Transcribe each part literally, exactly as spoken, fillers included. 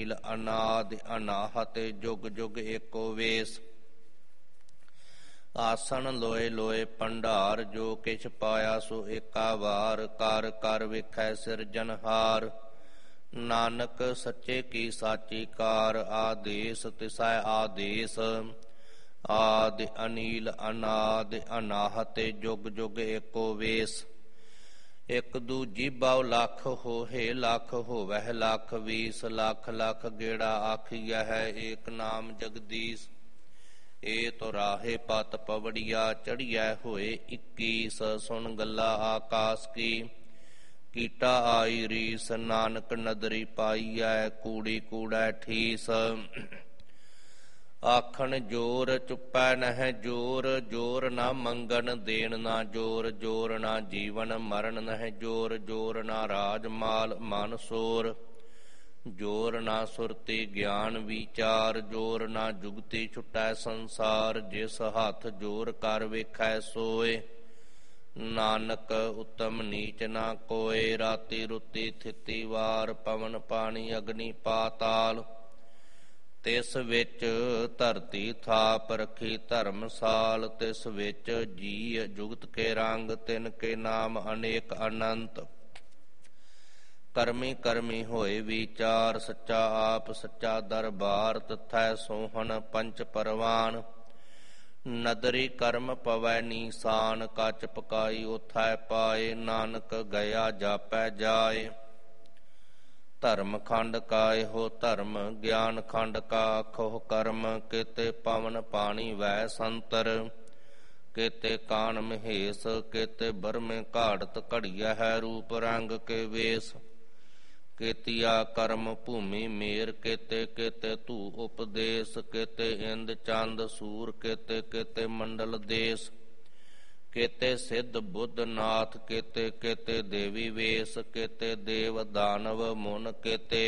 ਅਨਾਦਿ ਅਨਾਹਤ ਜੁਗ ਜੁਗ ਏਕੋ ਵੇਸ। ਆਸਣ ਲੋਏ ਲੋਏ ਭੰਡਾਰ ਜੋ ਕਿਛ ਪਾਇਆ ਸੋ ਏਕਾ ਵਾਰ। ਕਰ ਕਰ ਵੇਖੈ ਸਿਰਜਨਹਾਰ ਨਾਨਕ ਸੱਚੇ ਕੀ ਸਾਚੀ ਕਾਰ। ਆਦੇਸ ਤਿਸੈ ਆਦੇਸ ਆਦਿ ਅਨੀਲ ਅਨਾਦਿ ਅਨਾਹਤ ਜੁਗ ਜੁਗ ਏਕੋ ਵੇਸ। ਇਕ ਦੂਜੀ ਬਉ ਲੱਖ ਹੋਏ ਲੱਖ ਹੋਵਹਿ ਲੱਖ ਵੀਸ। ਲੱਖ ਲੱਖ ਗੇੜਾ ਆਖੀਐ ਹੈ ਏਕ ਨਾਮ ਜਗਦੀਸ਼। ਏ ਤੋ ਰਾਹੇ ਪਤ ਪਵੜੀਆ ਚੜੀਐ ਹੋਏ ਇੱਕੀਸ। ਸੁਣ ਗੱਲਾ ਆਕਾਸ ਕੀ ਕੀਟਾ ਆਈ ਰੀਸ। ਨਾਨਕ ਨਦਰੀ ਪਾਈਐ ਕੂੜੀ ਕੂੜੈ ਠੀਸ। ਆਖਣ ਜੋਰ ਚੁੱਪੈ ਨਹਿ ਜੋਰ। ਜੋਰ ਨਾ ਮੰਗਣ ਦੇਣ ਨਾ ਜੋਰ। ਜੋਰ ਨਾ ਜੀਵਨ ਮਰਨ ਨਹਿ ਜੋਰ। ਜੋਰ ਨਾ ਰਾਜ ਮਾਲ ਮਨ ਸੋਰ। ਜੋਰ ਨਾ ਸੁਰਤੀ ਗਿਆਨ ਵਿਚਾਰ। ਜੋਰ ਨਾ ਜੁਗਤੀ ਛੁਟੈ ਸੰਸਾਰ। ਜਿਸ ਹੱਥ ਜੋਰ ਕਰ ਵੇਖੈ ਸੋਏ ਨਾਨਕ ਉਤਮ ਨੀਚ ਨਾ ਕੋਏ। ਰਾਤੀ ਰੁਤੀ ਥਿਤੀ ਵਾਰ ਪਵਨ ਪਾਣੀ ਅਗਨੀ ਪਾਤਾਲ। ਤਿਸ ਵਿੱਚ ਧਰਤੀ ਥਾਪ ਰਖੀ ਧਰਮਸਾਲ। ਤਿਸ ਵਿੱਚ ਜੀ ਜੁਗਤ ਕੇ ਰੰਗ ਤਿਨ ਕੇ ਨਾਮ ਅਨੇਕ ਅਨੰਤ। ਕਰਮੀ ਕਰਮੀ ਹੋਏ ਵਿਚਾਰ ਸੱਚਾ ਆਪ ਸੱਚਾ ਦਰਬਾਰ। ਤਥੈ ਸੋਹਣ ਪੰਚ ਪਰਵਾਨ ਨਦਰੀ ਕਰਮ ਪਵੈ ਨੀਸਾਨ। ਕੱਚ ਪਕਾਈ ਉਥੈ ਪਾਏ ਨਾਨਕ ਗਿਆ ਜਾਪੈ ਜਾਏ। ਧਰਮ ਖੰਡ ਕਾ ਇਹੋ ਧਰਮ ਗਿਆਨ ਖੰਡ ਕਾ ਆਖੋ ਕਰਮ। ਕੇਤੇ ਪਵਨ ਪਾਣੀ ਵੈ ਸੰਤਰ ਕੇਤੇ ਕਾਨ ਮਹੇਸ਼। ਕੇਤੇ ਬਰਮੇ ਘਾੜਤ ਘੜੀਆ ਹੈ ਰੂਪ ਰੰਗ ਕੇ ਵੇਸ। ਕੇਤੀਆ ਕਰਮ ਭੂਮੀ ਮੇਰ ਕੇਤੇ ਕੇਤੇ ਧੂ ਉਪਦੇਸ। ਕੇਤੇ ਇੰਦ ਚੰਦ ਸੂਰ ਕੇਤੇ ਕੇਤੇ ਮੰਡਲ ਦੇਸ। ਕੇਤੇ ਸਿੱਧ ਬੁੱਧ ਨਾਥ ਕੇਤੇ ਕੇਤੇ ਦੇਵੀ ਵੇਸ। ਕੇਤੇ ਦੇਵ ਦਾਨਵ ਮੁਨ ਕੇਤੇ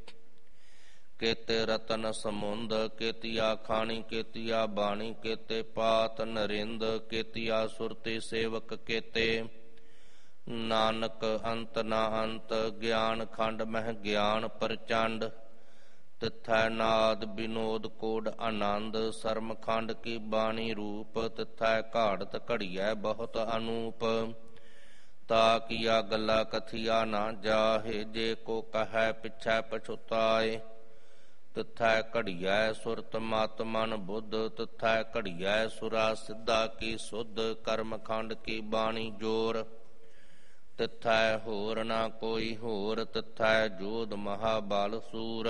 ਕੇਤੇ ਰਤਨ ਸਮੁੰਦ। ਕੇਤੀਆ ਖਾਣੀ ਕੇਤੀਆ ਬਾਣੀ ਕੇਤੇ ਪਾਤ ਨਰਿੰਦ। ਕੇਤੀਆ ਸੁਰਤੀ ਸੇਵਕ ਕੇਤੇ ਨਾਨਕ ਅੰਤ ਨਾ ਅੰਤ। ਗਿਆਨ ਖੰਡ ਮਹਿ ਗਿਆਨ ਪ੍ਰਚੰਡ ਤਿਥੈ ਨਾਦ ਵਿਨੋਦ ਕੋਡ ਆਨੰਦ। ਸਰਮ ਖੰਡ ਕੀ ਬਾਣੀ ਰੂਪ ਤਿਥੈ ਘਾੜਤ ਘੜੀਐ ਬਹੁਤ ਅਨੂਪ। ਤਾ ਕੀਆ ਗੱਲਾ ਕਥੀਆ ਨਾ ਜਾਹੇ। ਜੇ ਕੋ ਕਹੈ ਪਿਛੈ ਪਛੁਤਾਏ। ਤਿਥੈ ਘੜੀਐ ਸੁਰਤ ਮਤ ਮਨ ਬੁੱਧ। ਤਿਥੈ ਘੜੀਐ ਸੁਰਾ ਸਿੱਧਾ ਕੀ ਸੁਧ। ਕਰਮ ਖੰਡ ਕੀ ਬਾਣੀ ਜੋਰ ਤਿਥੈ ਹੋਰ ਨਾ ਕੋਈ ਹੋਰ। ਤਿਥੈ ਜੋਧ ਮਹਾਬਲ ਸੂਰ।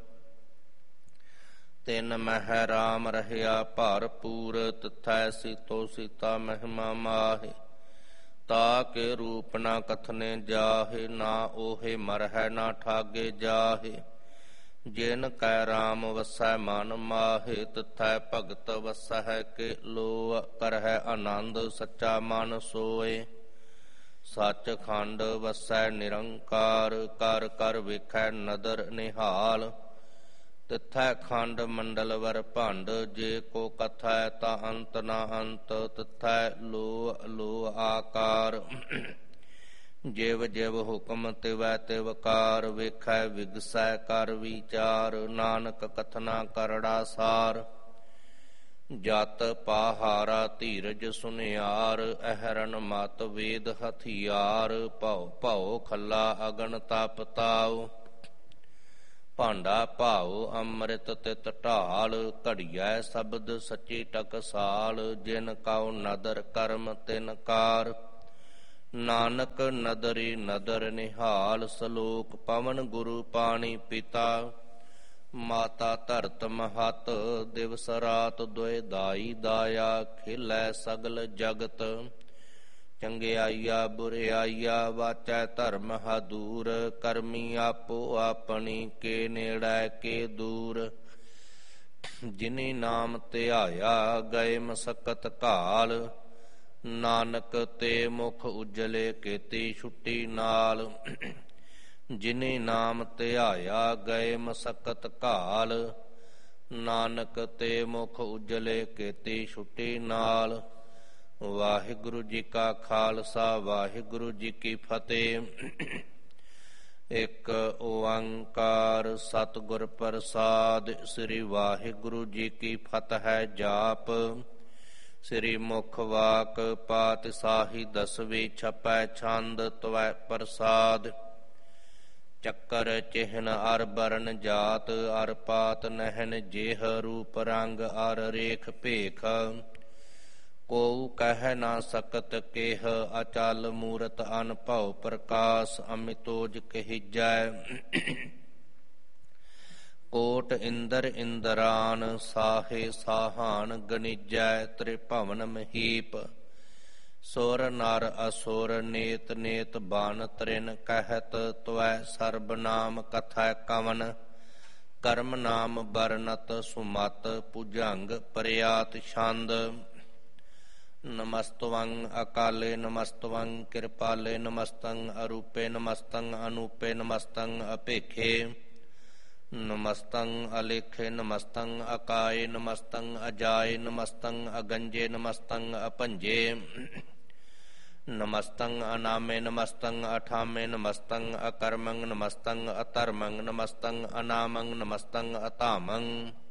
ਤਿਨ ਮਹਿ ਰਾਮ ਰਹਿਆ ਭਰਪੂਰ। ਤਿਥੈ ਸੀਤੋ ਸੀਤਾ ਮਹਿਮਾ ਮਾਹੇ। ਤਾ ਕੇ ਰੂਪ ਨਾ ਕਥਨੇ ਜਾਹੇ। ਨਾ ਓਹੇ ਮਰਹਿ ਨਾ ਠਾਗੇ ਜਾਹੇ। ਜਿਨ ਕੈ ਰਾਮ ਵਸੈ ਮਨ ਮਾਹੇ। ਤਿਥੈ ਭਗਤ ਵਸਹਿ ਕੇ ਲੋ ਕਰਹਿ ਆਨੰਦ। ਸੱਚਾ ਮਨ ਸੋਏ ਸੱਚ ਖੰਡ ਵਸੈ ਨਿਰੰਕਾਰ। ਕਰ ਕਰ ਵੇਖੈ ਨਦਰ ਨਿਹਾਲ। ਤਿਥੈ ਖੰਡ ਮੰਡਲ ਵਰ ਭੰਡ। ਜੇ ਕੋ ਕਥੈ ਤਾ ਅੰਤ ਨਾ ਅੰਤ। ਤਿਥੈ ਲੋ ਲੋ ਆਕਾਰ। ਜਿਵ ਜਿਵ ਹੁਕਮ ਤਿਵੈ ਤਿਵ ਕਾਰ। ਵੇਖੈ ਵਿਗਸੈ ਕਰ ਵਿਚਾਰ। ਨਾਨਕ ਕਥਨਾ ਕਰੜਾ ਸਾਰ। ਜਤ ਪਾਹਾਰਾ ਧੀਰਜ ਸੁਨਿਆਰ। ਅਹਰਨ ਮਤ ਵੇਦ ਹਥਿਆਰ। ਭਉ ਭਉ ਖੱਲਾ ਅਗਨ ਤਪ ਤਾਉ। ਭਾਂਡਾ ਭਾਉ ਅੰਮ੍ਰਿਤ ਤਿਤ ਢਾਲ। ਘੜੀਐ ਸ਼ਬਦ ਸੱਚੀ ਟਕਸਾਲ। ਜਿਨ ਕਉ ਨਦਰ ਕਰਮ ਤਿਨ ਕਾਰ। ਨਾਨਕ ਨਦਰੀ ਨਦਰ ਨਿਹਾਲ। ਸਲੋਕ ਪਵਨ ਗੁਰੂ ਪਾਣੀ ਪਿਤਾ। ਮਾਤਾ ਧਰਤ ਮਹਤ ਦਿਵਸ ਰਾਤ ਦੁਇ ਦਾਈ ਦਾਇਆ। ਖੇਲੈ ਸਗਲ ਜਗਤ ਚੰਗਿਆਈਆ ਬੁਰਿਆਈਆ। ਵਾਚੈ ਧਰਮ ਹਦੂਰ ਕਰਮੀ ਆਪੋ ਆਪਣੀ। ਕੇ ਨੇੜੈ ਕੇ ਦੂਰ ਜਿਨੀ ਨਾਮ ਧਿਆਇਆ ਗਏ ਮਸਕਤ ਘਾਲ। ਨਾਨਕ ਤੇ ਮੁਖ ਉਜਲੇ ਕੀਤੀ ਛੁੱਟੀ ਨਾਲ। ਜਿਨੇ ਨਾਮ ਧਿਆਇਆ ਗਏ ਮਸਕਤ ਘਾਲ। ਨਾਨਕ ਤੇ ਮੁਖ ਉਜਲੇ ਕੀਤੀ ਛੁੱਟੀ ਨਾਲ। ਵਾਹਿਗੁਰੂ ਜੀ ਕਾ ਖਾਲਸਾ ਵਾਹਿਗੁਰੂ ਜੀ ਕੀ ਫਤਿਹ। ਇਕ ਓੰਕਾਰ ਸਤਿਗੁਰ ਪ੍ਰਸਾਦਿ। ਸ੍ਰੀ ਵਾਹਿਗੁਰੂ ਜੀ ਕੀ ਫਤਿਹ। ਜਾਪ ਸ੍ਰੀ ਮੁਖ ਵਾਕ ਪਾਤਿਸਾਹੀ ਦਸਵੀ। ਛਪੈ ਛੰਦ ਤਵੈ ਪ੍ਰਸਾਦਿ। ਚੱਕਰ ਚਿਹਨ ਅਰ ਬਰਨ ਜਾਤ ਅਰ ਪਾਤ ਨਹਿਨ ਜੇਹ ਰੂਪ ਰੰਗ ਅਰ ਰੇਖ ਭੇਖ। ਕੋ ਕਹਿ ਨਾ ਸਕਤ ਕੇਹ ਅਚਲ ਮੂਰਤ ਅਨਭਉ ਪ੍ਰਕਾਸ਼ ਅਮਿਤੋਜ ਕਹਿਜੈ। ਕੋਟ ਇੰਦਰ ਇੰਦਰਾਨ ਸਾਹੇ ਸਾਹਾਨ ਗਣਿਜੈ। ਤ੍ਰਿਭਵਨ ਮਹੀਪ ਸੁਰ ਨਰ ਅਸੁਰ ਨੇਤ ਨੇਤ ਬਾਨ ਤ੍ਰਿਨ ਕਹਿਤ ਤਵੈ ਸਰਬ ਨਾਮ ਕਥੈ ਕਵਨ। ਕਰਮ ਨਾਮ ਬਰਨਤ ਸੁਮਤ ਭੁਜੰਗ ਪਰਿਆਤ ਛੰਦ। ਨਮਸਤਵੰ ਅਕਾਲੇ ਨਮਸਤਵੰ ਕਿਰਪਾਲੇ ਨਮਸਤੰ ਅਰੂਪੇ ਨਮਸਤੰ ਅਨੂਪੇ ਨਮਸਤੰ ਅਭੇਖੇ ਨਮਸਤੰ ਅਲੇਖੇ ਨਮਸਤੰ ਅਕਾਏ ਨਮਸਤੰ ਅਜਾਏ ਨਮਸਤੰ ਅਗੰਜੇ ਨਮਸਤੰ ਅਪੰਜੇ ਨਮਸਤੰ ਅਨਾਮੇ ਨਮਸਤੰ ਅਠਾਮੇ ਨਮਸਤੰ ਅਕਰਮੰ ਨਮਸਤੰ ਅਧਰਮੰ ਨਮਸਤੰ ਅਨਾਮੰ ਨਮਸਤੰ ਅਧਾਮੰ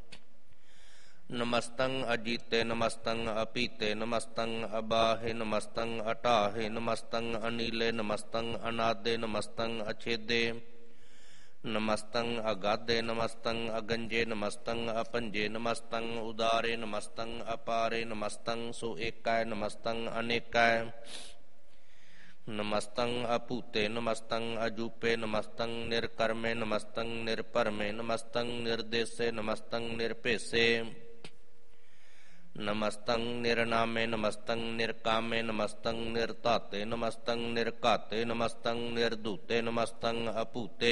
ਨਮਸਤੰ ਅਜੀਤੇ ਨਮਸਤੰ ਅਪੀਤੇ ਨਮਸਤੰ ਅਬਾਹੇ ਨਮਸਤੰ ਅਟਾਹੇ ਨਮਸਤੰ ਅਨੀਲੇ ਨਮਸਤੰ ਅਨਾਦੇ ਨਮਸਤੰ ਅਛੇਦੇ ਨਮਸਤੰ ਅਗਾਧੇ ਨਮਸਤੰ ਅਗੰਜੇ ਨਮਸਤੰ ਅਪੰਜੇ ਨਮਸਤੰ ਉਦਾਰੇ ਨਮਸਤੰ ਅਪਾਰੇ ਨਮਸਤੰ ਸੋ ਏਕੈ ਨਮਸਤੰ ਅਨੇਕੈ ਨਮਸਤੰ ਅਭੂਤੇ ਨਮਸਤੰ ਅਜੂਪੇ ਨਮਸਤੰ ਨਿਰਕਰਮੇ ਨਮਸਤੰ ਨਿਰਭਰਮੇ ਨਮਸਤੰ ਨਿਰਦੇਸੇ ਨਮਸਤੰ ਨਿਰਭੇਸੇ ਨਮਸਤੰ ਨਿਰਨਾਮੇ ਨਮਸਤੰ ਨਿਰਕਾਮੇ ਨਮਸਤੰ ਨਿਰਧਾਤੇ ਨਮਸਤੰ ਨਿਰਘਾਤੇ ਨਮਸਤੰ ਨਿਰਧੂਤੇ ਨਮਸਤੰ ਅਭੂਤੇ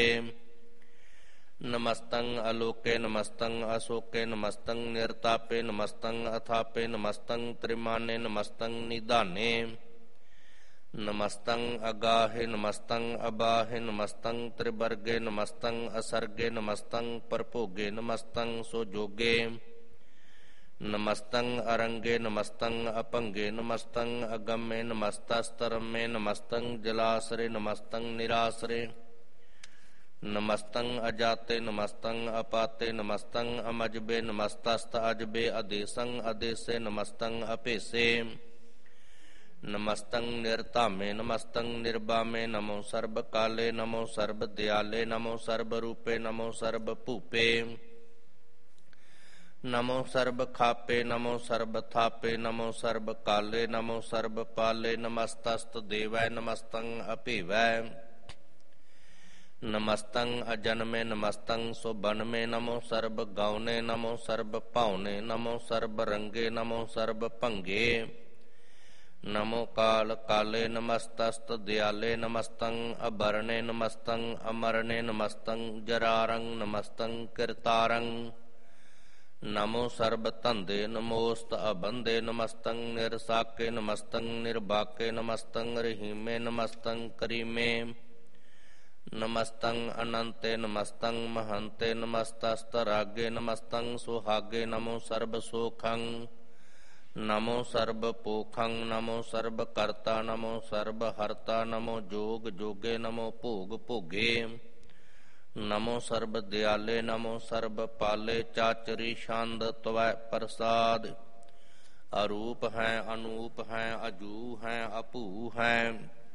ਨਮਸਤੰ ਅਲੋਕੇ ਨਮਸਤੰ ਅਸ਼ੋਕੇ ਨਮਸਤੰ ਨਿਰਤਾਪੇ ਨਮਸਤੰ ਅਥਾਪੇ ਨਮਸਤੰ ਤ੍ਰਿਮਾਨੇ ਨਮਸਤੰ ਨਿਧਾਨੇ ਨਮਸਤੰ ਅਗਾਹੇ ਨਮਸਤੰ ਅਬਾਹੇ ਨਮਸਤੰ ਤ੍ਰਿਵਰਗੇ ਨਮਸਤੰ ਅਸਰਗੇ ਨਮਸਤੰ ਪਰਭੋਗੇ ਨਮਸਤੰ ਸੋਜੋਗੇ ਨਮਸਤੰ ਅਰੰਗੇ ਨਮਸਤੰ ਅਪੰਗੇ ਨਮਸਤੰ ਅਗੰਮੇ ਨਮਸਤਸਤਰਮੇ ਨਮਸਤੰ ਜਲਾਸਰੇ ਨਮਸਤੰ ਨਿਰਾਸਰੇ ਨਮਸਤੰ ਅਜਾਤੇ ਨਮਸਤੰ ਅਪਾਤੇ ਨਮਸਤੰ ਅਮਜਬੇ ਨਮਸਤਸਤ ਅਜਬੇ ਅਦੇਸੰ ਅਦੇਸੇ ਨਮਸਤੰ ਅਭੇਸੇ ਨਮਸਤੰ ਨਿਰਧਾਮੇ ਨਮਸਤੰ ਨਿਰਬਾਮੇ ਨਮੋ ਸਰਬ ਕਾਲੇ ਨਮੋ ਸਰਬ ਦਿਆਲੇ ਨਮੋ ਸਰਬ ਰੂਪੇ ਨਮੋ ਸਰਬ ਭੂਪੇ ਨਮੋ ਸਰਬ ਖਾਪੇ ਨਮੋ ਸਰਬ ਥਾਪੇ ਨਮੋ ਸਰਬ ਕਾਲੇ ਨਮੋ ਸਰਬ ਪਾਲੇ ਨਮਸਤਸਤ ਦੇਵੈ ਨਮਸਤੰ ਅਭੇਵੈ ਨਮਸਤੰ ਅਜਨਮੇ ਨਮਸਤੰ ਸੁਬਨਮੇ ਨਮੋ ਸਰਬ ਗਾਉਨੇ ਨਮੋ ਸਰਬ ਭਾਉਨੇ ਨਮੋ ਸਰਬ ਰੰਗੇ ਨਮੋ ਸਰਬ ਭੰਗੇ ਨਮੋ ਕਾਲ ਕਾਲੇ ਨਮਸਤਸਤ ਦਿਆਲੇ ਨਮਸਤੰ ਅਬਰਣੇ ਨਮਸਤੰ ਅਮਰਣੇ ਨਮਸਤੰ ਜਰਾਰੰ ਨਮਸਤੰ ਕਿਰਤਾਰੰ ਨਮੋ ਸਰਬ ਧੰਦੇ ਨਮੋਸਤ ਅਬੰਦੇ ਨਮਸਤੰ ਨਿਰਸਾਕੇ ਨਮਸਤੰ ਨਿਰਬਾਕੇ ਨਮਸਤੰ ਰਹੀਮੇ ਨਮਸਤੰ ਕਰੀਮੇ ਨਮਸਤੰ ਅਨੰਤੇ ਨਮਸਤੰ ਮਹੰਤੇ ਨਮਸਤਸਤ ਰਾਗੇ ਨਮਸਤੰ ਸੁਹਾਗੇ ਨਮੋ ਸਰਬ ਸੋਖੰ ਨਮੋ ਸਰਬ ਪੋਖੰ ਨਮੋ ਸਰਬ ਕਰਤਾ ਨਮੋ ਸਰਬ ਹਰਤਾ ਨਮੋ ਜੋਗ ਜੋਗੇ ਨਮੋ ਭੋਗ ਭੋਗੇ ਨਮੋ ਸਰਬ ਦਿਆਲੇ ਨਮੋ ਸਰਬ ਪਾਲੇ ਚਾਚਰੀ ਛੰਦ ਤਵੈ ਪ੍ਰਸਾਦ। ਅਰੂਪ ਹੈ ਅਨੂਪ ਹੈ ਅਜੂ ਹੈ ਅਭੂ ਹੈ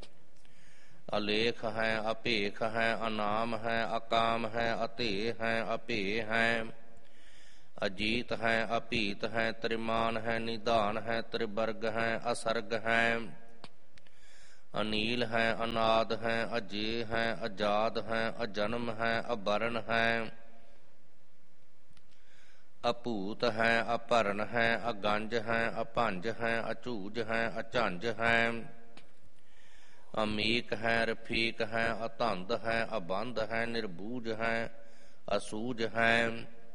ਅਲੇਖ ਹੈ ਅਭੇਖ ਹੈ ਅਨਾਮ ਹੈ ਅਕਾਮ ਹੈ ਅਤੇਹ ਹੈ ਅਭੇ ਹੈ ਅਜੀਤ ਹੈ ਅਭੀਤ ਹੈ ਤ੍ਰਿਮਾਨ ਹੈ ਨਿਧਾਨ ਹੈ ਤ੍ਰਿਵਰਗ ਹੈ ਅਸਰਗ ਹੈ ਅਨੀਲ ਹੈ ਅਨਾਦ ਹੈ ਅਜੇ ਹੈ ਅਜਾਦ ਹੈ ਅਜਨਮ ਹੈ ਅਬਰਨ ਹੈ ਅਭੂਤ ਹੈ ਅਭਰਨ ਹੈ ਅਗੰਜ ਹੈ ਅਭੰਜ ਹੈ ਅਝੂਜ ਹੈ ਅਝੰਜ ਹੈ ਅਮੀਕ ਹੈ ਰਫੀਕ ਹੈ ਅਧੰਦ ਹੈ ਅਬੰਧ ਹੈ ਨਿਰਬੂਜ ਹੈ ਅਸੂਜ ਹੈ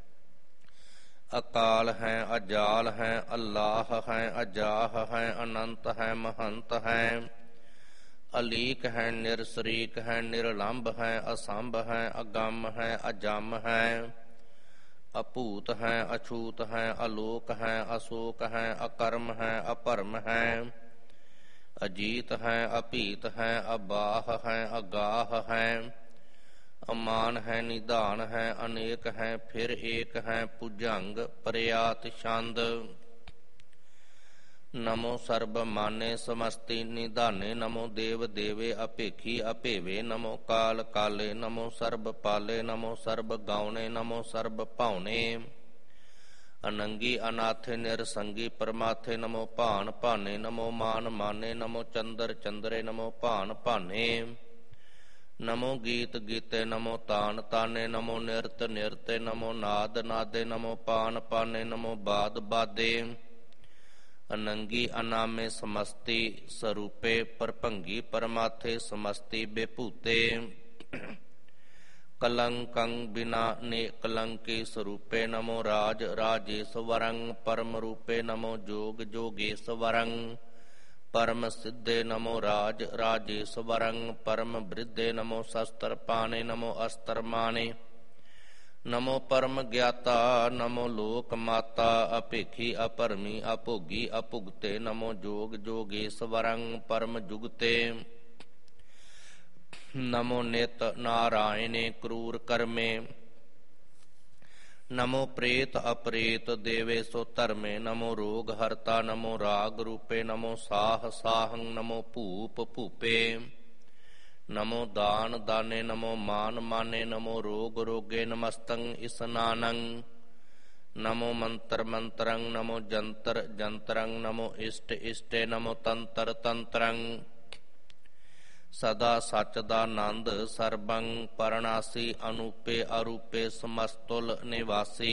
ਅਕਾਲ ਹੈ ਅਜਾਲ ਹੈ ਅੱਲਾਹ ਹੈ ਅਜਾਹ ਹੈ ਅਨੰਤ ਹੈ ਮਹੰਤ ਹੈ ਅਲੀਕ ਹੈ ਨਿਰਸਰੀਕ ਹੈ ਨਿਰਲੰਭ ਹੈ ਅਸੰਭ ਹੈ ਅਗੰਮ ਹੈ ਅਜਮ ਹੈ ਅਭੂਤ ਹੈ ਅਛੂਤ ਹੈ ਅਲੋਕ ਹੈ ਅਸ਼ੋਕ ਹੈ ਅਕਰਮ ਹੈ ਅਭਰਮ ਹੈ ਅਜੀਤ ਹੈ ਅਭੀਤ ਹੈ ਅਬਾਹ ਹੈ ਅਗਾਹ ਹੈ ਅਮਾਨ ਹੈ ਨਿਧਾਨ ਹੈ ਅਨੇਕ ਹੈ ਫਿਰ ਏਕ ਹੈ ਭੁਜੰਗ ਪ੍ਰਿਆਤ ਛੰਦ। ਨਮੋ ਸਰਬ ਮਾਨੇ ਸਮਸਤੀ ਨਿਧਾਨੇ ਨਮੋ ਦੇਵ ਦੇਵੇ ਅਪੇਖੀ ਅਪੇਵੇ ਨਮੋ ਕਾਲ ਕਾਲੇ ਨਮੋ ਸਰਬ ਪਾਲੇ ਨਮੋ ਸਰਬ ਗਾਉਣੇ ਨਮੋ ਸਰਬ ਭਾਉਣੇ। ਅਨੰਗੀ ਅਨਾਥੇ ਨਿਰਸੰਗੀ ਪਰਮਾਥੇ ਨਮੋ ਭਾਨ ਭਾਨੇ ਨਮੋ ਮਾਨ ਮਾਨੇ ਨਮੋ ਚੰਦਰ ਚੰਦਰੇ ਨਮੋ ਭਾਨ ਭਾਨੇ। ਨਮੋ ਗੀਤ ਗੀਤੇ ਨਮੋ ਤਾਨ ਤਾਨੇ ਨਮੋ ਨਿਰਤ ਨਿਰਤੇ ਨਮੋ ਨਾਦ ਨਾਦੇ ਨਮੋ ਪਾਨ ਪਾਨੇ ਨਮੋ ਬਾਦ ਬਾਦੇ। ਅਨੰਗੀ ਅਨਾਮੇ ਸਮਸਤੀ ਸਰੂਪੇ ਪਰਭੰਗੀ ਪਰਮਾਥੇ ਸਮਸਤੀ ਬੇਭੂਤੇ। ਕਲੰਕੰ ਬਿਨਾ ਨੇ ਕਲੰਕੀ ਸਰੂਪੇ ਨਮੋ ਰਾਜ ਰਾਜੇਸ਼ਵਰੰ ਪਰਮ ਰੂਪੇ ਨਮੋ ਜੋਗ ਜੋਗੇਸ਼ਵਰੰ ਪਰਮ ਸਿੱਧੇ ਨਮੋ ਰਾਜ ਰਾਜੇਸ਼ਵਰੰ ਪਰਮ ਬ੍ਰਿਧੇ ਨਮੋ ਸ਼ਸਤਰ ਪਾਣੇ ਨਮੋ ਅਸਤਰ ਮਾਣੇ। ਨਮੋ ਪਰਮ ਗਿਆਤਾ ਨਮੋ ਲੋਕ ਮਾਤਾ ਅਪੇਖੀ ਅਪਰਮੀ ਅਭੋਗੀ ਅਭੁਗਤੇ ਨਮੋ ਜੋਗ ਜੋਗੇਸ਼ਵਰੰ ਪਰਮ ਜੁਗਤੇ। ਨਮੋ ਨਿਤ ਨਾਰਾਇਣੇ ਕਰੂਰ ਕਰਮੇ ਨਮੋ ਪ੍ਰੇਤ ਅਪ੍ਰੇਤ ਦੇਵੇ ਸੋ ਧਰਮੇ। ਨਮੋ ਰੋਗ ਹਰਤਾ ਨਮੋ ਰਾਗ ਰੂਪੇ ਨਮੋ ਸਾਹ ਸਾਹੰ ਨਮੋ ਭੂਪ ਭੂਪੇ। ਨਮੋ ਦਾਨ ਦਾਨੇ ਨਮੋ ਮਾਨ ਮਾਨੇ ਨਮੋ ਰੋਗ ਰੋਗੇ ਨਮਸਤੰ ਇਸਨਾਨੰ। ਨਮੋ ਮੰਤਰ ਮੰਤਰੰ ਨਮੋ ਜੰਤਰ ਜੰਤਰੰ ਨਮੋ ਇਸ਼ਟ ਇਸ਼ਟੇ ਨਮੋ ਤੰਤਰ ਤੰਤਰੰ। ਸਦਾ ਸਚ ਦਾ ਆਨੰਦ ਸਰਬੰ ਪਰਣਾਸੀ ਅਨੂਪੇ ਅਰੂਪੇ ਸਮਸਤੁਲ ਨਿਵਾਸੀ।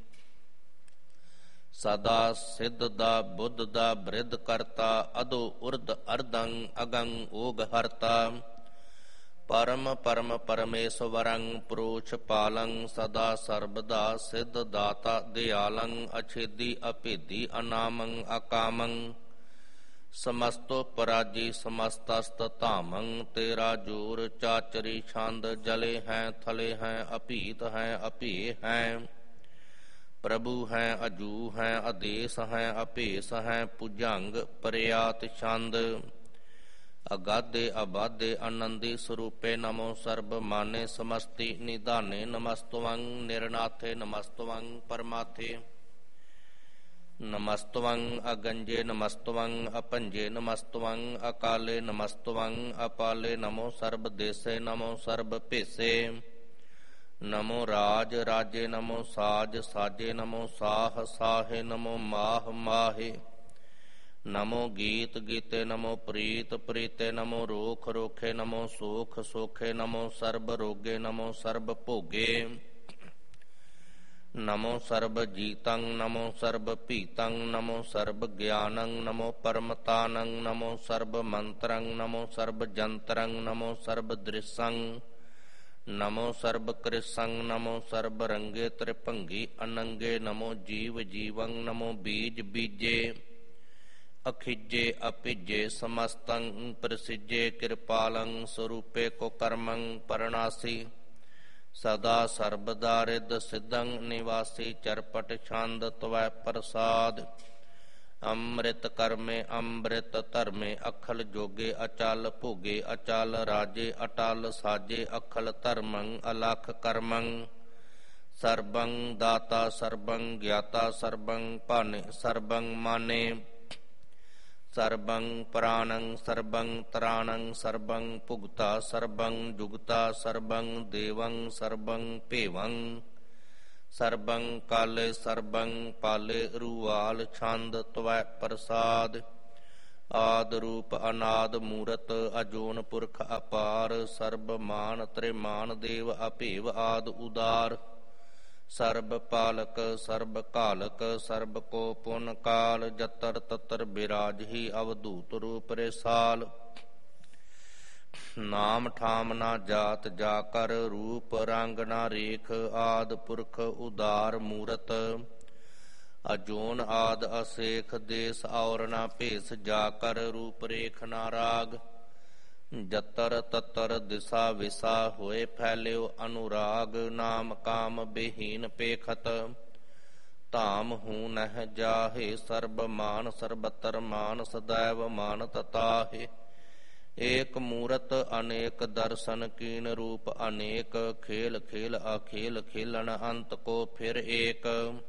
ਸਦਾ ਸਿੱਧ ਦਾ ਬੁੱਧ ਦਾ ਬ੍ਰਿਧ ਕਰਤਾ ਅਦੋ ਉਰਧ ਅਰਧੰ ਅਗੰ ਓਗ ਹਰਤਾ। ਪਰਮ ਪਰਮ ਪਰਮੇਸ਼ਵਰੰ ਪ੍ਰੋਛ ਪਾਲੰ ਸਦਾ ਸਰਬਦਾ ਸਿੱਧ ਦਾਤਾ ਦਿਆਲੰ ਅਛੇਦੀ ਅਭੇਦੀ ਅਨਾਮੰ ਅਕਾਮੰ। ਸਮਸਤੋ ਪਰਾਜੀ ਸਮਸਤਸਤ ਧਾਮੰ ਤੇਰਾ ਜੋਰ ਚਾਚਰੀ ਛੰਦ ਜਲੇ ਹੈ ਥਲੇ ਹੈ ਅਭੀਤ ਹੈ ਅਭੇ ਹੈ। ਪ੍ਰਭੂ ਹੈ ਅਜੂ ਹੈ ਆਦੇਸ ਹੈ ਅਭੇਸ ਹੈ ਭੁਜੰਗ ਪ੍ਰਿਆਤ ਛੰਦ। ਅਗਾਧੇ ਅਬਾਧੇ ਆਨੰਦੀ ਸਰੂਪੇ ਨਮੋ ਸਰਬ ਮਾਨੇ ਸਮਸਤੀ ਨਿਧਾਨੇ ਨਮਸਤਵੰ ਨਿਰਨਾਥੇ ਨਮਸਤਵੰ ਪਰਮਾਥੇ। ਨਮਸਤਵੰ ਅਗੰਜੇ ਨਮਸਤਵੰ ਅਪੰਜੇ ਨਮਸਤਵੰ ਅਕਾਲੇ ਨਮਸਤਵੰ ਅਪਾਲੇ ਨਮੋ ਸਰਬ ਦੇਸੇ ਨਮੋ ਸਰਬ ਭੇਸੇ। ਨਮੋ ਰਾਜ ਰਾਜੇ ਨਮੋ ਸਾਜ ਸਾਜੇ ਨਮੋ ਸਾਹ ਸਾਹੇ ਨਮੋ ਮਾਹ ਮਾਹੇ। ਨਮੋ ਗੀਤ ਗੀਤੇ ਨਮੋ ਪ੍ਰੀਤ ਪ੍ਰੀਤੇ ਨਮੋ ਰੋਖ ਰੋਖੇ ਨਮੋ ਸੋਖ ਸੋਖੇ ਨਮੋ ਸਰਬ ਰੋਗੇ ਨਮੋ ਸਰਬ ਭੋਗੇ। ਨਮੋ ਸਰਬ ਜੀਤੰ ਨਮੋ ਸਰਬ ਭੀਤੰ ਨਮੋ ਸਰਬ ਗਿਆਨੰ ਨਮੋ ਪਰਮਤਾਨੰ ਨਮੋ ਸਰਬ ਮੰਤਰੰ ਨਮੋ ਸਰਬ ਜੰਤਰੰ ਨਮੋ ਸਰਬ ਦ੍ਰਿਸ਼ੰ। ਨਮੋ ਸਰਬ ਕ੍ਰਿਸੰ ਨਮੋ ਸਰਬ ਰੰਗੇ ਤ੍ਰਿਭੰਗੀ ਅਨੰਗੇ ਨਮੋ ਜੀਵ ਜੀਵੰ ਨਮੋ ਬੀਜ ਬੀਜੇ। ਅਖਿਜੇ ਅਭਿਜੇ ਸਮਸਤੰ ਪ੍ਰਸਿਜੇ ਕਿਰਪਾਲੰ ਸਰੂਪੇ ਕੋ ਕਰਮੰ ਪਰਣਾਸੀ। ਸਦਾ ਸਰਬਦਾ ਰਿੱਧ ਸਿੱਧੰ ਨਿਵਾਸੀ ਚਰਪਟ ਛੰਦ ਤਵੈ ਪ੍ਰਸਾਦ। ਅੰਮ੍ਰਿਤ ਕਰਮੇ ਅੰਮ੍ਰਿਤ ਧਰਮੇ ਅਖਲ ਜੋਗੇ ਅਚਲ ਭੋਗੇ ਅਚਲ ਰਾਜੇ ਅਟਲ ਸਾਜੇ ਅਖਲ ਧਰਮੰ ਅਲਖ ਕਰਮੰ। ਸਰਬੰ ਦਾਤਾ ਸਰਬੰ ਗਿਆਤਾ ਸਰਬੰ ਭਾਨੇ ਸਰਬੰ ਮਾਨੇ। ਸਰਬੰ ਪ੍ਰਾਣੰ ਸਰਬੰ ਤਰਾਣੰ ਸਰਬੰ ਭੁਗਤਾ ਸਰਬੰ ਜੁਗਤਾ ਸਰਬੰ ਦੇਵੰ ਸਰਬੰ ਭੇਵੰ। ਸਰਬੰ ਕਾਲੇ ਸਰਬੰ ਪਾਲੇ ਰੂਵਾਲ ਛੰਦ ਤਵੈ ਪ੍ਰਸਾਦ। ਆਦ ਰੂਪ ਅਨਾਦ ਮੂਰਤ ਅਜੋਨ ਪੁਰਖ ਅਪਾਰ। ਸਰਬ ਮਾਨ ਤ੍ਰਿਮਾਨ ਦੇਵ ਅਭੇਵ ਆਦ ਉਦਾਰ। ਸਰਬ ਪਾਲਕ ਸਰਬ ਕਾਲਕ ਸਰਬ ਕੋ ਪੁਨ ਕਾਲ। ਜਤਰ ਤਤਰ ਬਿਰਾਜਹੀ ਅਵਧੂਤ ਰੂਪ ਰਸਾਲ। ਨਾਮ ਠਾਮ ਨਾ ਜਾਤ ਜਾ ਕਰ ਰੂਪ ਰੰਗ ਨਾ ਰੇਖ। ਆਦ ਪੁਰਖ ਉਦਾਰ ਮੂਰਤ ਅਜੋਨ ਆਦ ਅਸੇਖ। ਦੇਸ ਔਰ ਨਾ ਭੇਸ ਜਾ ਕਰ ਰੂਪ ਰੇਖ ਨਾ ਰਾਗ। ਜਤਰ ਤਤਰ ਦਿਸਾ ਵਿਸਾ ਹੋਏ ਫੈਲਿਓ ਅਨੁਰਾਗ। ਨਾਮ ਕਾਮ ਬੇਹੀਨ ਪੇਖਤ ਧਾਮ ਹੂ ਨਹਿ ਜਾਹੇ। ਸਰਬ ਮਾਨ ਸਰਬਤਰ ਮਾਨ ਸदैव ਮਾਨਤ ਤਾਹੇ। ਏਕ ਮੂਰਤ ਅਨੇਕ ਦਰਸ਼ਨ ਕੀਨ ਰੂਪ ਅਨੇਕ ਖੇਲ ਖੇਲ ਅਖੇਲ ਖੇਲਣ ਅੰਤ ਕੋ ਫਿਰ ਏਕ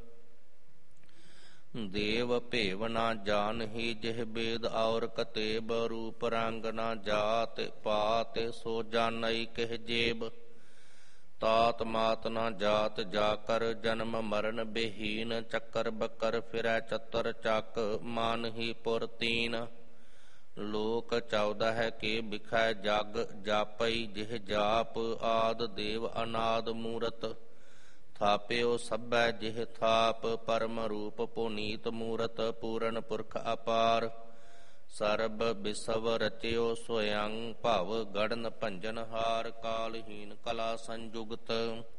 ਦੇਵ ਭੇਵ ਨਾ ਜਾਨਹੀ ਜਿਹ ਬੇਦ ਔਰ ਕਤੇਬ ਰੂਪ ਰੰਗ ਨਾ ਜਾਤ ਪਾਤ ਸੋ ਜਾਣਈ ਕਹਿ ਜੇਬ ਤਾਤ ਮਾਤ ਨਾ ਜਾਤ ਜਾ ਕਰ ਜਨਮ ਮਰਨ ਬੇਹੀਨ ਚੱਕਰ ਬੱਕਰ ਫਿਰੈ ਚਤਰ ਚੱਕ ਮਾਨਹੀ ਪੁਰ ਤੀਨ ਲੋਕ ਚੌਦਹ ਹੈ ਕੇ ਬਿਖੈ ਜਗ ਜਾਪਈ ਜਿਹ ਜਾਪ ਆਦ ਦੇਵ ਅਨਾਦ ਮੂਰਤ ਥਾਪਿਓ ਸਭੈ ਜਿਹ ਥਾਪ ਪਰਮ ਰੂਪ ਪੁਨੀਤ ਮੂਰਤ ਪੂਰਨ ਪੁਰਖ ਅਪਾਰ ਸਰਬ ਬਿਸਵ ਰਚਿਓ ਸੋਯੰ ਭਵ ਗੜਨ ਭੰਜਨ ਹਾਰ ਕਾਲਹੀਨ ਕਲਾ ਸੰਜੁਗਤ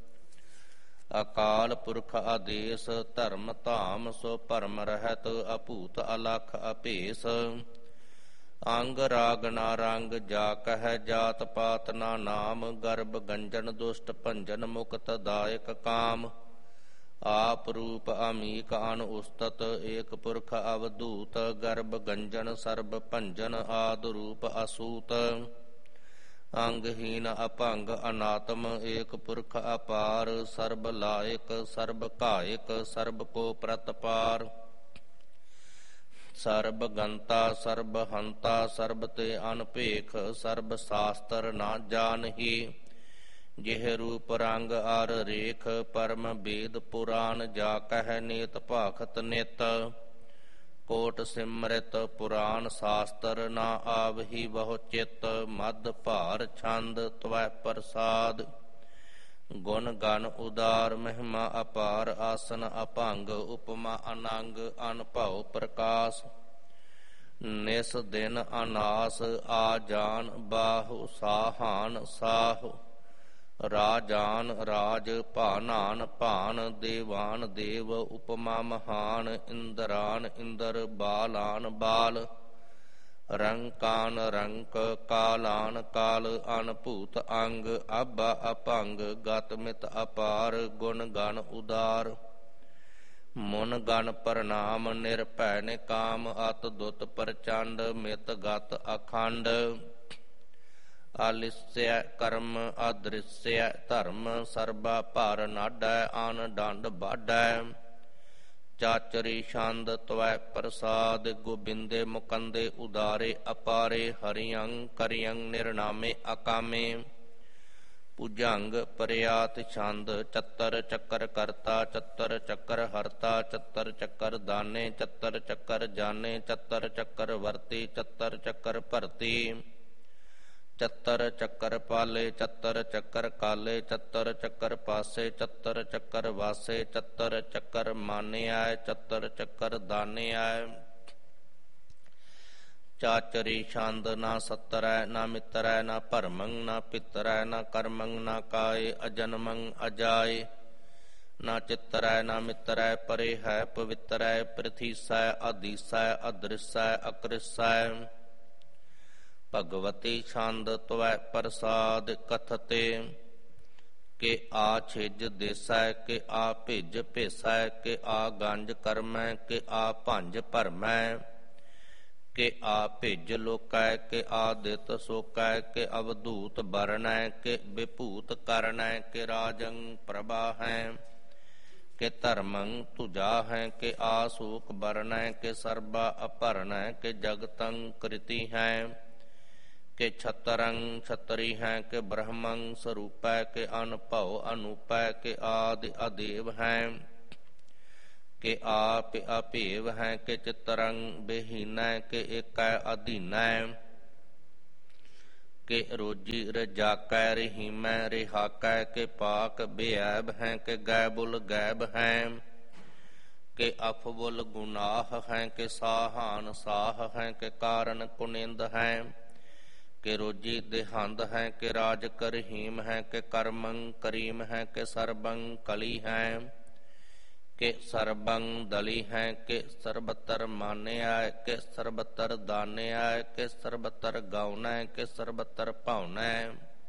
ਅਕਾਲ ਪੁਰਖ ਆਦੇਸ ਧਰਮ ਧਾਮ ਸੋ ਭਰਮ ਰਹਿਤ ਅਭੂਤ ਅਲਖ ਅਭੇਸ ਅੰਗ ਰਾਗ ਨਾ ਰੰਗ ਜਾ ਕਹਿ ਜਾਤ ਪਾਤ ਨਾ ਨਾਮ ਗਰਭ ਗੰਜਨ ਦੁਸ਼ਟ ਭੰਜਨ ਮੁਕਤ ਦਾਇਕ ਕਾਮ ਆਪ ਰੂਪ ਅਮੀਕ ਅਨ ਉਸਤਤ ਏਕ ਪੁਰਖ ਅਵਧੂਤ ਗਰਭ ਗੰਜਨ ਸਰਬ ਭੰਜਨ ਆਦ ਰੂਪ ਅਸੂਤ ਅੰਗਹੀਨ ਅਭੰਗ ਅਨਾਤਮ ਏਕ ਪੁਰਖ ਅਪਾਰ ਸਰਬ ਲਾਇਕ ਸਰਬ ਕਾਇਕ ਸਰਬ ਕੋ ਪ੍ਰਤਪਾਰ ਸਰਬ ਗੰਤਾ ਸਰਬ ਹੰਤਾ ਸਰਬ ਤੇ ਅਨਭੇਖ ਸਰਬ ਸ਼ਾਸਤਰ ਨਾ ਜਾਣਹੀ ਜਿਹ ਰੂਪ ਰੰਗ ਅਰ ਰੇਖ ਪਰਮ ਬੇਦ ਪੁਰਾਨ ਜਾ ਕਹਿ ਨੇਤ ਭਾਖਤ ਨਿਤ ਕੋਟ ਸਿਮਰਿਤ ਪੁਰਾਨ ਸ਼ਾਸਤਰ ਨਾ ਆਵਹੀ ਬਹੁ ਚਿਤ ਮਦ ਭਾਰ ਛੰਦ ਤਵੈ ਪ੍ਰਸਾਦ ਗੁਣ ਗਨ ਉਦਾਰ ਮਹਿਮਾ ਅਪਾਰ ਆਸਨ ਅਭੰਗ ਉਪਮਾ ਅਨੰਗ ਅਨਭਉ ਪ੍ਰਕਾਸ਼ ਨਿਸ ਦਿਨ ਅਨਾਸ ਆ ਜਾਨ ਬਾਹੁ ਸਾਹਾਨ ਸਾਹੁ ਰਾਜਾਨ ਰਾਜ ਭਾਨਾਨ ਭਾਨ ਦੇਵਾਨ ਦੇਵ ਉਪਮਾ ਮਹਾਨ ਇੰਦਰਾਨ ਇੰਦਰ ਬਾਲਾਨ ਬਾਲ ਰੰਕਾਨ ਰੰਕ ਕਾਲਾਨ ਕਾਲ ਅਨਭੂਤ ਅੰਗ ਆਬਾ ਅਭੰਗ ਗਤ ਮਿਤ ਅਪਾਰ ਗੁਣ ਗਨ ਉਦਾਰ ਮੁਨ ਗਨ ਪ੍ਰਣਾਮ ਨਿਰਭੈ ਨਿਕਾਮ ਅਤ ਦੁਤ ਪ੍ਰਚੰਡ ਮਿਤ ਗਤ ਅਖੰਡ ਆਲਿਸਯ ਕਰਮ ਅਦ੍ਰਿਸਯ ਧਰਮ ਸਰਬਾ ਭਰ ਨਾਡੈ ਆਨ ਡੰਡ ਬਾਢੈ ਚਾਚਰੀ ਛੰਦ ਤਵੈ ਪ੍ਰਸਾਦ ਗੋਬਿੰਦੇ ਮੁਕੰਦੇ ਉਦਾਰੇ ਅਪਾਰੇ ਹਰਿਅੰ ਕਰਿਅੰ ਨਿਰਨਾਮੇ ਅਕਾਮੇ ਭੁਜੰਗ ਪਰਿਆਤ ਛੰਦ ਚੱਤਰ ਚੱਕਰ ਕਰਤਾ ਚੱਤਰ ਚੱਕਰ ਹਰਤਾ ਚੱਤਰ ਚੱਕਰ ਦਾਨੇ ਚੱਤਰ ਚੱਕਰ ਜਾਣੇ ਚੱਤਰ ਚੱਕਰ ਵਰਤੀ ਚੱਤਰ ਚੱਕਰ ਭਰਤੀ ਚੱਤਰ ਚੱਕਰ ਪਾਲੇ ਚੱਤਰ ਚੱਕਰ ਕਾਲੇ ਚੱਤਰ ਚੱਕਰ ਪਾਸੇ ਚੱਤਰ ਚੱਕਰ ਵਾਸੇ ਚੱਤਰ ਚੱਕਰ ਮਾਨਿਆ ਚੱਤਰ ਚੱਕਰ ਦਾਨਿਆ ਚਾਚਰੀ ਛੰਦ ਨਾ ਸਤਰੈ ਨਾ ਮਿਤਰੈ ਨਾ ਭਰਮੰ ਨਾ ਪਿਤਰੈ ਨਾ ਕਰਮੰ ਨਾ ਕਾਏ ਅਜਨਮੰ ਅਜਾਏ ਨਾ ਚਿਤਰੈ ਨਾ ਮਿਤਰੈ ਪਰੇ ਹੈ ਪਵਿੱਤਰੈ ਪ੍ਰਥੀਸੈ ਆਦੀਸੈ ਅਦ੍ਰਿਸੈ ਅਕ੍ਰਿਸੈ ਭਗਵਤੀ ਛੰਦ ਤਵੈ ਪ੍ਰਸਾਦ ਕਥਤੇ ਕਿ ਆ ਛਿਜ ਦੇਸੈ ਕਿ ਆ ਭਿਜ ਭੇਸੈ ਕਿ ਆ ਗੰਜ ਕਰਮੈ ਕਿ ਆ ਭੰਜ ਭਰਮੈ ਕਿ ਆ ਭਿਜ ਲੋਕੈ ਕਿ ਆ ਦਿਤ ਸੋਕੈ ਕਿ ਅਵਧੂਤ ਬਰਣੈ ਕਿ ਵਿਭੂਤ ਕਰਣੈ ਕਿ ਰਾਜੰ ਪ੍ਰਭਾਹੈ ਕਿ ਧਰਮੰ ਤੁਜਾ ਹੈ ਕਿ ਆ ਸੂਕ ਬਰਣੈ ਕਿ ਸਰਬਾ ਅਪਰਣੈ ਕਿ ਜਗਤੰ ਕ੍ਰਿਤੀ ਹੈ ਕਿ ਛਤਰੰ ਛਤਰੀ ਹੈ ਕਿ ਬ੍ਰਹਮੰ ਸਰੂਪੈ ਕਿ ਅਨਭਉ ਅਨੂਪੈ ਕਿ ਆਦਿ ਅਦੇਵ ਹੈ ਕਿ ਆਪ ਅਭੇਵ ਹੈ ਕਿ ਚਿਤਰੰ ਬੇਹੀਨੈ ਕਿ ਏਕੈ ਅਧੀਨੈ ਕਿ ਰੋਜੀ ਰਜਾਕੈ ਰਹੀਮੈ ਰਿਹਾਕੈ ਕਿ ਪਾਕ ਬੇਐਬ ਹੈ ਕਿ ਗੈਬੁਲ ਗੈਬ ਹੈ ਕਿ ਅਫਬੁਲ ਗੁਨਾਹ ਹੈ ਕਿ ਸਾਹਾਨ ਸਾਹ ਹੈ ਕਿ ਕਾਰਨ ਕੁਨਿੰਦ ਹੈ ਕਿ ਰੋਜੀ ਦੇਹੰਦ ਹੈ ਕਿ ਰਾਜ ਕਰਹੀਮ ਹੈ ਕਿ ਕਰਮੰ ਕਰੀਮ ਹੈ ਕਿ ਸਰਬੰ ਕਲੀ ਹੈ ਕਿ ਸਰਬੰ ਦਲੀ ਹੈ ਕਿ ਸਰਬਤਰ ਮਾਨਿਆ ਕਿ ਸਰਬਤਰ ਦਾਨਿਆ ਕਿ ਸਰਬਤਰ ਗਾਉਨੈ ਕਿ ਸਰਬਤਰ ਭਾਉਨੈ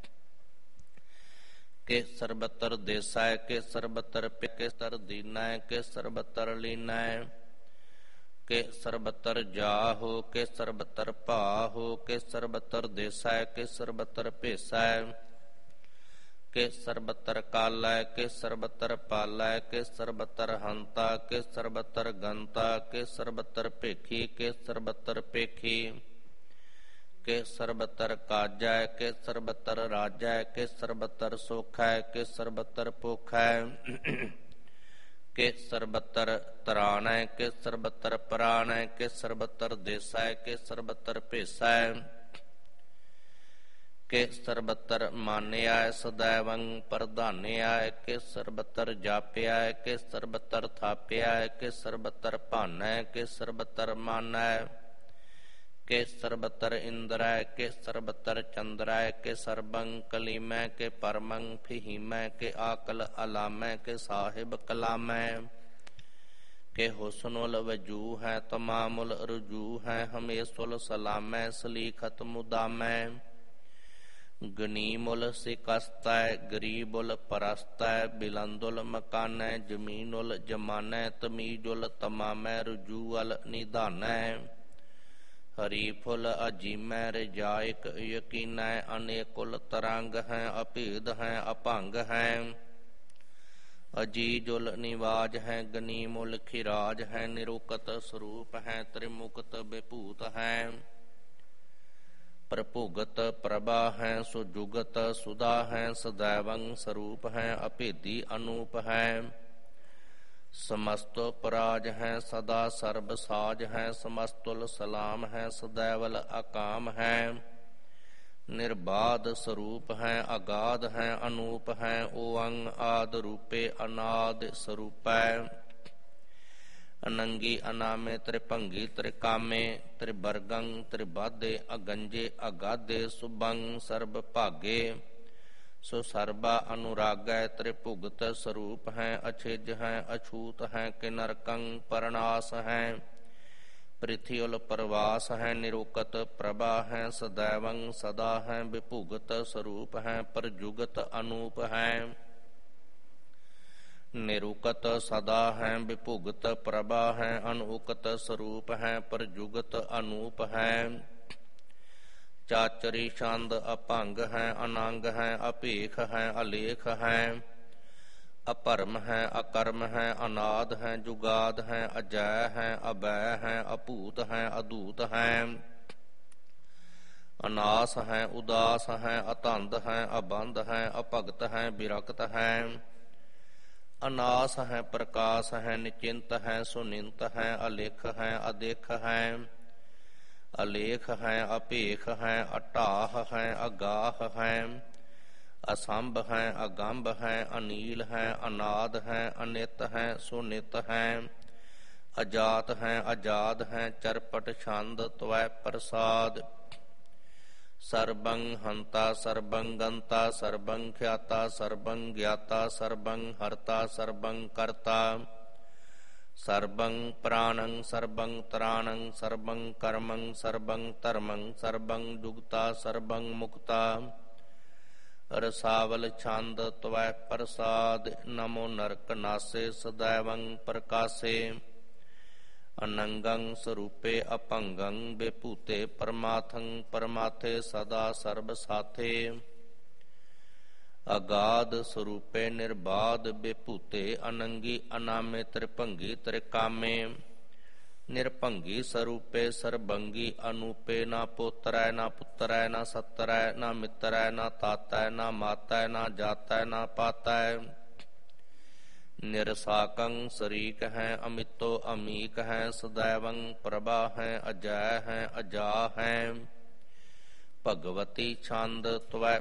ਕਿ ਸਰਬਤਰ ਦੇਸੈ ਕਿ ਸਰਬਤਰ ਪਿਕੇ ਸਰ ਦੀਨੈ ਕਿ ਸਰਬਤਰ ਲੀਨੈ ਕਿ ਸਰਬਤਰ ਜਾਹੋ ਕਿ ਸਰਬਤਰ ਭਾਹੋ ਕਿ ਸਰਬਤਰ ਦੇਸੈ ਕਿ ਸਰਬਤਰ ਭੇਸੈ ਕਿ ਸਰਬਤਰ ਕਾਲੈ ਕਿ ਸਰਬਤਰ ਪਾਲੈ ਕਿ ਸਰਬਤਰ ਹੰਤਾ ਕਿ ਸਰਬਤਰ ਗੰਤਾ ਕਿ ਸਰਬਤਰ ਭੇਖੀ ਕਿ ਸਰਬਤਰ ਭੇਖੀ ਕਿ ਸਰਬਤਰ ਕਾਜੈ ਕਿ ਸਰਬਤਰ ਰਾਜੈ ਕਿ ਸਰਬਤਰ ਸੋਖੈ ਕਿ ਸਰਬਤਰ ਭੁਖੈ ਕਿ ਸਰਬਤਰ ਤਰਾਣੈ ਕਿ ਸਰਬਤਰ ਪਰਾਣੈ ਕਿ ਸਰਬਤਰ ਦੇਸੈ ਕਿ ਸਰਬਤਰ ਭੇਸੈ ਕਿ ਸਰਬਤਰ ਮਾਨਿਆ ਸਦੈਵੰ ਪ੍ਰਧਾਨਿਆ ਕਿ ਸਰਬਤਰ ਜਾਪਿਆ ਕਿ ਸਰਬਤਰ ਥਾਪਿਆ ਕਿ ਸਰਬਤਰ ਭਾਨੈ ਕਿ ਸਰਬਤਰ ਮਾਨੈ ਕਿ ਸਰਬਤਰ ਇੰਦਰੈ ਕਿ ਸਰਬਤਰ ਚੰਦਰੈ ਕਿ ਸਰਬੰ ਕਲੀਮੈ ਕਿ ਪਰਮੰ ਫਹੀਮੈ ਕਿ ਆਕਲ ਅਲਾਮੈ ਕਿ ਸਾਹਿਬ ਕਲਾਮੈ ਕਿ ਹੁਸਨੁਲ ਵਜੂ ਹੈ ਤਮਾਮੁਲ ਰਜੂ ਹੈ ਹਮੇਸੁਲ ਸਲਾਮੈ ਸਲੀਖਤ ਮੁਦਾਮੈ ਗਨੀਮੁਲ ਸਿਕਸਤੈ ਗਰੀਬੁਲ ਪਰਸਤੈ ਬਿਲੰਦੁਲ ਮਕਾਨੈ ਜਮੀਨੁਲ ਜਮਾਨੈ ਤਮੀਜੁਲ ਤਮਾਮੈ ਰਜੂਅਲ ਨਿਧਾਨੈ ਹਰੀਫੁਲ ਅਜੀਮੈ ਰਜਾਇਕ ਯਕੀਨੈ ਅਨੇਕੁਲ ਤਰੰਗ ਹੈ ਅਭੇਦ ਹੈ ਅਭੰਗ ਹੈ ਅਜੀਜੁਲ ਨਿਵਾਜ ਹੈ ਗਨੀਮੁਲ ਖਿਰਾਜ ਹੈ ਨਿਰੁਕਤ ਸਰੂਪ ਹੈ ਤ੍ਰਿਮੁਕਤ ਵਿਭੂਤ ਹੈ ਪ੍ਰਭੁਗਤ ਪ੍ਰਭਾ ਹੈ ਸੁਜੁਗਤ ਸੁਦਾ ਹੈ ਸਦੈਵੰ ਸਰੂਪ ਹੈ ਅਭੇਦੀ ਅਨੂਪ ਹੈ ਸਮਸਤੋ ਪਰਾਜ ਹੈ ਸਦਾ ਸਰਬ ਸਾਜ ਹੈ ਸਮਸਤੁਲ ਸਲਾਮ ਹੈ ਸਦੈਵਲ ਅਕਾਮ ਹੈ ਨਿਰਬਾਧ ਸਰੂਪ ਹੈ ਅਗਾਧ ਹੈ ਅਨੂਪ ਹੈ ਓਅੰ ਆਦ ਰੂਪੇ ਅਨਾਦ ਸਰੂਪੈ ਅਨੰਗੀ ਅਨਾਮੇ ਤ੍ਰਿਭੰਗੀ ਤ੍ਰਿਕਾਮੇ ਤ੍ਰਿਵਰਗੰ ਤ੍ਰਿਬਾਧੇ ਅਗੰਜੇ ਅਗਾਧੇ ਸੁਭੰ ਸਰਬ ਭਾਗੇ ਸੋ ਸਰਬਾ ਅਨੁਰਾਗੈ ਤ੍ਰਿਭੁਗਤ ਸਰੂਪ ਹੈ ਅਛਿਜ ਹੈ ਅਛੂਤ ਹੈ ਕਿ ਨਰਕੰ ਪਰਨਾਸ ਹੈ ਪ੍ਰਿਥਿਉਲ ਪ੍ਰਵਾਸ ਹੈ ਨਿਰੁਕਤ ਪ੍ਰਭਾ ਹੈ ਸਦੈਵੰ ਸਦਾ ਹੈ ਵਿਭੁਗਤ ਸਰੂਪ ਹੈ ਪਰਜੁਗਤ ਅਨੂਪ ਹੈ ਨਿਰੁਕਤ ਸਦਾ ਹੈ ਵਿਭੁਗਤ ਪ੍ਰਭਾ ਹੈ ਅਨੁਕਤ ਸਰੂਪ ਹੈ ਪਰਜੁਗਤ ਅਨੂਪ ਹੈ ਚਾਚਰੀ ਛੰਦ ਅਭੰਗ ਹੈ ਅਨੰਗ ਹੈ ਅਭੇਖ ਹੈ ਅਲੇਖ ਹੈ ਅਪਰਮ ਹੈ ਅਕਰਮ ਹੈ ਅਨਾਦ ਹੈ ਜੁਗਾਦ ਹੈ ਅਜੈ ਹੈ ਅਬੈ ਹੈ ਅਭੂਤ ਹੈ ਅਦੂਤ ਹੈ ਅਨਾਸ ਹੈ ਉਦਾਸ ਹੈ ਅਤੰਦ ਹੈ ਅਬੰਧ ਹੈ ਅਭਗਤ ਹੈ ਵਿਰਕਤ ਹੈ ਅਨਾਸ ਹੈ ਪ੍ਰਕਾਸ਼ ਹੈ ਨਿਚਿੰਤ ਹੈ ਸੁਨਿੰਤ ਹੈ ਅਲੇਖ ਹੈ ਅਦੇਖ ਹੈ ਅਲੇਖ ਹੈ ਅਭੇਖ ਹੈ ਅਟਾਹ ਹੈ ਅਗਾਹ ਹੈ ਅਸੰਭ ਹੈ ਅਗੰਭ ਹੈ ਅਨੀਲ ਹੈ ਅਨਾਦ ਹੈ ਅਨਿਤ ਹੈ ਸੁਨਿਤ ਹੈ ਅਜਾਤ ਹੈ ਅਜਾਦ ਹੈ ਚਰਪਟ ਛੰਦ ਤਵੈ ਪ੍ਰਸਾਦ ਸਰਬੰ ਹੰਤਾ ਸਰਬੰ ਗੰਤਾ ਸਰਬੰ ਖਿਆਤਾ ਸਰਬੰ ਗਿਆਤਾ ਸਰਬੰ ਹਰਤਾ ਸਰਬੰ ਕਰਤਾ ਸਰਬੰ ਪ੍ਰਾਣੰ ਸਰਬੰ ਤਰਾਣੰ ਸਰਬੰ ਕਰਮੰ ਸਰਬੰ ਧਰਮੰ ਸਰਬੰ ਜੁਗਤਾ ਸਰਬੰ ਮੁਕਤਾ ਰਸਾਵਲ ਛੰਦ ਤਵੈ ਪ੍ਰਸਾਦ ਨਮੋ ਨਰਕ ਨਾਸੇ ਸਦੈਵੰ ਪ੍ਰਕਾਸੇ ਅਨੰਗੰ ਸਰੂਪੇ ਅਭੰਗੰ ਵਿਭੂਤੇ ਪਰਮਾਥੰ ਪਰਮਾਥੇ ਸਦਾ ਸਰਬ ਸਾਥੇ ਅਗਾਧ ਸਰੂਪੇ ਨਿਰਬਾਧ ਵਿਭੂਤੇ ਅਨੰਗੀ ਅਨਾਮੇ ਤ੍ਰਿਭੰਗੀ ਤ੍ਰਿਕਾਮੇ ਨਿਰਭੰਗੀ ਸਰੂਪੇ ਸਰਬੰਗੀ ਅਨੂਪੇ ਨਾ ਪੋਤਰੈ ਨਾ ਪੁੱਤਰੈ ਨਾ ਸੱਤਰੈ ਨਾ ਮਿੱਤਰੈ ਨਾ ਤਾਤੈ ਨਾ ਮਾਤੈ ਨਾ ਜਾਤੈ ਨਾ ਪਾਤੈ ਨਿਰਸਾਕੰ ਸਰੀਕ ਹੈ ਅਮਿਤੋ ਅਮੀਕ ਹੈ ਸਦੈਵੰ ਪ੍ਰਭਾ ਹੈ ਅਜੈ ਹੈ ਅਜਾ ਹੈ ਭਗਵਤੀ ਛੰਦ ਤਵੈ